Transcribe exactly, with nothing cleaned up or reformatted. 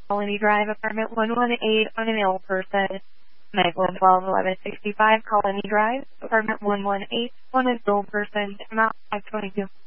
Colony Drive, apartment one one eight, unavailable person. nine one one two eleven sixty-five, Colony Drive, apartment one one eight, unavailable person, amount five twenty-two.